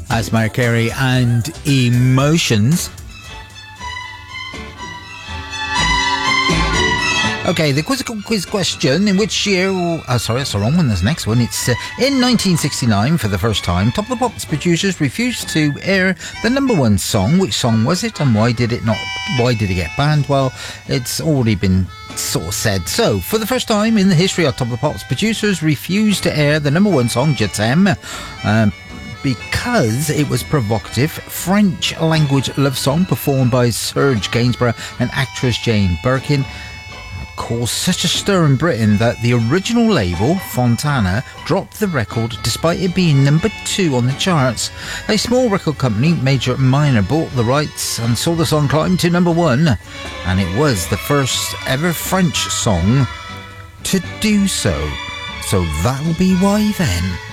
As Mariah Carey and Emotions. Okay, the quizzical quiz question. In which year... sorry, that's the wrong one. There's the next one. It's in 1969, for the first time, Top of the Pops producers refused to air the number one song. Which song was it, and why did it get banned? Well, it's already been sort of said. So, for the first time in the history of Top of the Pops, producers refused to air the number one song, Je t'aime, because it was provocative French language love song performed by Serge Gainsbourg and actress Jane Birkin. Caused such a stir in Britain that the original label, Fontana, dropped the record despite it being number 2 on the charts. A small record company, Major Minor, bought the rights and saw the song climb to number 1, and it was the first ever French song to do so. So that'll be why then.